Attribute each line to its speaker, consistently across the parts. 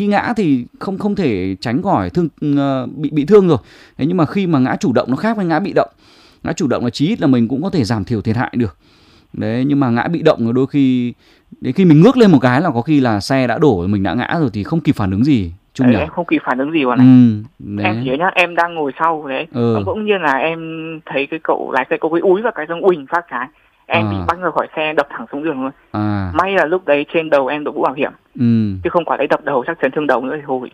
Speaker 1: khi ngã thì không thể tránh khỏi bị thương rồi. Thế nhưng mà khi mà ngã chủ động nó khác với ngã bị động. Ngã chủ động là chí ít là mình cũng có thể giảm thiểu thiệt hại được. Đấy, nhưng mà ngã bị động là đôi khi đến khi mình ngước lên một cái là có khi là xe đã đổ, mình đã ngã rồi thì không kịp phản ứng gì.
Speaker 2: Đấy, em không kịp phản ứng gì bọn này. Em chỉ nhớ nhá, em đang ngồi sau đấy, bỗng nhiên là em thấy cái cậu lái xe, cậu ấy úi vào cái xong uỳnh phát cái, em bị băng ra khỏi xe, đập thẳng xuống đường luôn. May là lúc đấy trên đầu em đội mũ bảo hiểm, chứ không quả đấy đập đầu chắc chấn thương đầu nữa thì thôi.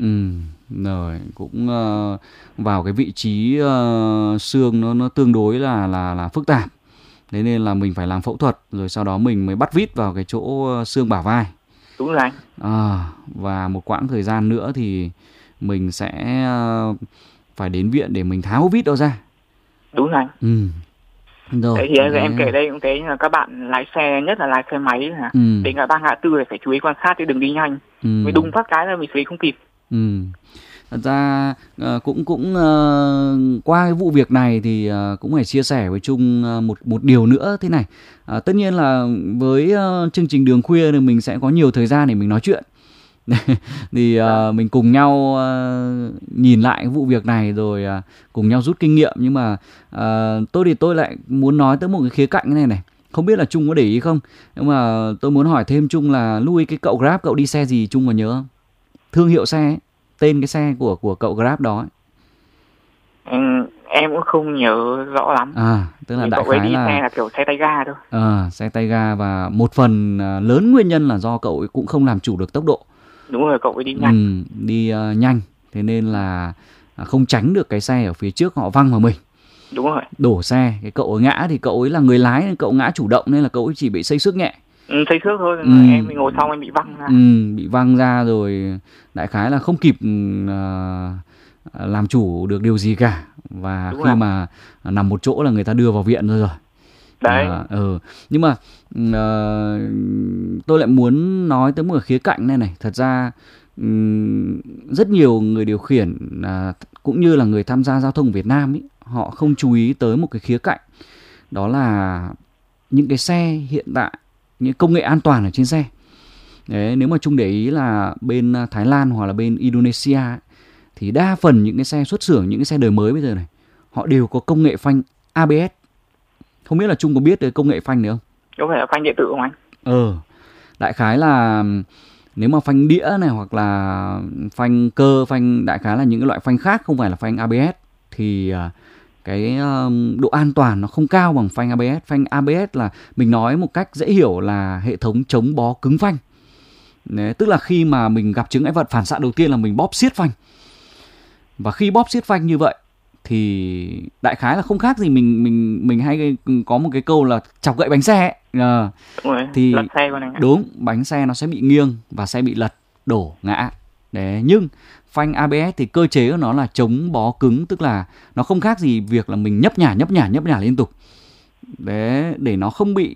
Speaker 1: Rồi cũng vào cái vị trí xương nó tương đối là phức tạp, thế nên là mình phải làm phẫu thuật rồi sau đó mình mới bắt vít vào cái chỗ xương bả vai.
Speaker 2: Đúng rồi anh.
Speaker 1: Và một quãng thời gian nữa thì mình sẽ phải đến viện để mình tháo vít đó ra.
Speaker 2: Đúng rồi anh.
Speaker 1: Rồi,
Speaker 2: đấy thì em kể đây cũng thế, là các bạn lái xe, nhất là lái xe máy là đến ngã ba ngã tư thì phải chú ý quan sát chứ đừng đi nhanh. Vì đùng phát cái là mình xử lý không kịp.
Speaker 1: Thật ra cũng qua cái vụ việc này thì cũng phải chia sẻ với Trung một điều nữa thế này. Tất nhiên là với chương trình Đường Khuya thì mình sẽ có nhiều thời gian để mình nói chuyện. Thì mình cùng nhau nhìn lại cái vụ việc này rồi cùng nhau rút kinh nghiệm. Nhưng mà tôi lại muốn nói tới một cái khía cạnh này. Không biết là Trung có để ý không, nhưng mà tôi muốn hỏi thêm Trung là Louis, cái cậu Grab cậu đi xe gì Trung có nhớ không? Thương hiệu xe ấy, tên cái xe của cậu Grab đó ấy.
Speaker 2: Em cũng không nhớ rõ lắm.
Speaker 1: Tức là đại khái
Speaker 2: đi xe là kiểu xe tay ga thôi.
Speaker 1: Xe tay ga, và một phần lớn nguyên nhân là do cậu ấy cũng không làm chủ được tốc độ.
Speaker 2: Đúng rồi, cậu ấy đi nhanh.
Speaker 1: Nhanh, thế nên là không tránh được cái xe ở phía trước họ văng vào mình.
Speaker 2: Đúng rồi.
Speaker 1: Đổ xe, cái cậu ấy ngã thì cậu ấy là người lái nên cậu ngã chủ động nên là cậu ấy chỉ bị xây xước nhẹ.
Speaker 2: Xây xước thôi, em ngồi sau em bị văng ra.
Speaker 1: Bị văng ra rồi đại khái là không kịp làm chủ được điều gì cả. Và
Speaker 2: đúng
Speaker 1: khi
Speaker 2: rồi.
Speaker 1: mà nằm một chỗ là người ta đưa vào viện rồi.
Speaker 2: Đấy.
Speaker 1: Nhưng mà tôi lại muốn nói tới một khía cạnh này. Thật ra rất nhiều người điều khiển cũng như là người tham gia giao thông Việt Nam ấy, họ không chú ý tới một cái khía cạnh. Đó là những cái xe hiện tại, những công nghệ an toàn ở trên xe. Đấy, nếu mà Trung để ý là bên Thái Lan hoặc là bên Indonesia ấy, thì đa phần những cái xe xuất xưởng, những cái xe đời mới bây giờ này, họ đều có công nghệ phanh ABS. Không biết là Trung có biết cái công nghệ phanh này không?
Speaker 2: Có phải là phanh điện tử không anh?
Speaker 1: Đại khái là nếu mà phanh đĩa này hoặc là phanh cơ, đại khái là những cái loại phanh khác không phải là phanh ABS thì cái độ an toàn nó không cao bằng phanh ABS. Phanh ABS là mình nói một cách dễ hiểu là hệ thống chống bó cứng phanh. Đấy, tức là khi mà mình gặp chướng ngại vật, phản xạ đầu tiên là mình bóp siết phanh. Và khi bóp siết phanh như vậy thì đại khái là không khác gì mình hay có một cái câu là chọc gậy bánh xe ấy. Thì
Speaker 2: lật xe con
Speaker 1: đúng, bánh xe nó sẽ bị nghiêng và sẽ bị lật, đổ, ngã. Đấy, nhưng phanh ABS thì cơ chế của nó là chống bó cứng, tức là nó không khác gì việc là mình nhấp nhả liên tục. Đấy, để nó không bị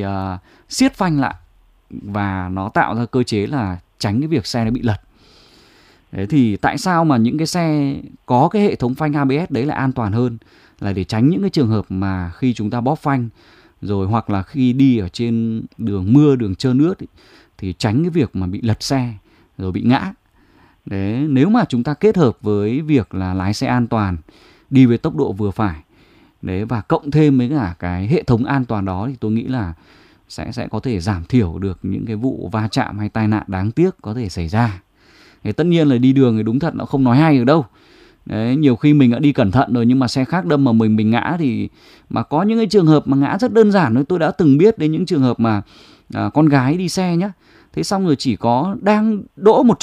Speaker 1: siết phanh lại và nó tạo ra cơ chế là tránh cái việc xe nó bị lật. Đấy, thì tại sao mà những cái xe có cái hệ thống phanh ABS đấy là an toàn hơn, là để tránh những cái trường hợp mà khi chúng ta bóp phanh rồi hoặc là khi đi ở trên đường mưa, đường trơn ướt ấy, thì tránh cái việc mà bị lật xe rồi bị ngã. Đấy, nếu mà chúng ta kết hợp với việc là lái xe an toàn, đi với tốc độ vừa phải, đấy, và cộng thêm với cả cái hệ thống an toàn đó thì tôi nghĩ là sẽ có thể giảm thiểu được những cái vụ va chạm hay tai nạn đáng tiếc có thể xảy ra. Thế tất nhiên là đi đường thì đúng thật nó không nói hay được đâu. Đấy, nhiều khi mình đã đi cẩn thận rồi nhưng mà xe khác đâm mà mình ngã thì mà có những cái trường hợp mà ngã rất đơn giản thôi. Tôi đã từng biết đến những trường hợp mà con gái đi xe nhá, thế xong rồi chỉ có đang đỗ một